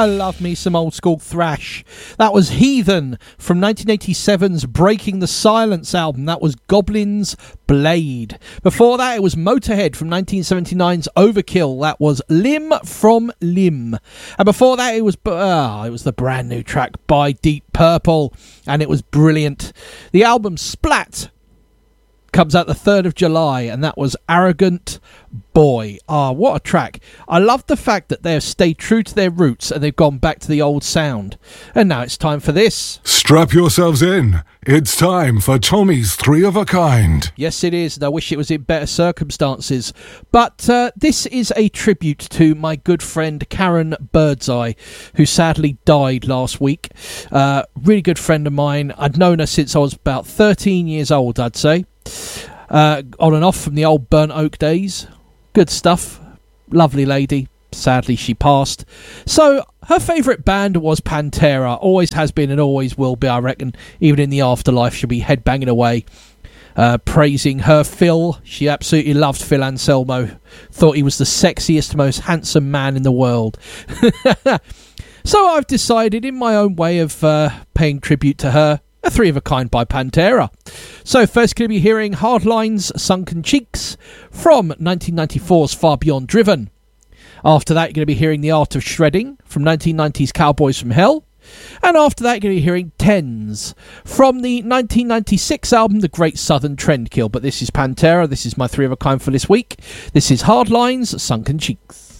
I love me some old school thrash. That was Heathen from 1987's Breaking the Silence album. That was Goblin's Blade. Before that, it was Motorhead from 1979's Overkill. That was Limb from Limb. And before that, it was the brand new track by Deep Purple, and it was brilliant. The album Splat comes out the 3rd of July, and that was Arrogant Boy. What a track. I love the fact that they've stayed true to their roots and they've gone back to the old sound. And now it's time for this. Strap yourselves in. It's time for Tommy's Three of a Kind. Yes, it is, and I wish it was in better circumstances. But this is a tribute to my good friend Karen Birdseye, who sadly died last week. Really good friend of mine. I'd known her since I was about 13 years old, I'd say. On and off from the old Burnt Oak days. Good stuff. Lovely lady. Sadly, she passed. So, her favourite band was Pantera. Always has been and always will be, I reckon. Even in the afterlife, she'll be headbanging away, praising her Phil. She absolutely loved Phil Anselmo. Thought he was the sexiest, most handsome man in the world. So, I've decided, in my own way of paying tribute to her, a three of a kind by Pantera. So first going to be hearing Hardline's Sunken Cheeks from 1994's Far Beyond Driven. After that, you're going to be hearing The Art of Shredding from 1990's Cowboys from Hell. And after that, you're going to be hearing Tens from the 1996 album The Great Southern Trendkill. But this is Pantera. This is my three of a kind for this week. This is Hardline's Sunken Cheeks.